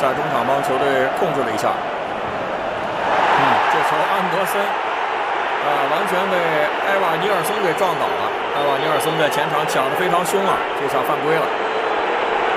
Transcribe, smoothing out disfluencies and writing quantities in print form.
在中场帮球队控制了一下。这球安德森完全被埃瓦尼尔松给撞倒了。埃瓦尼尔松在前场抢得非常凶啊，这下犯规了。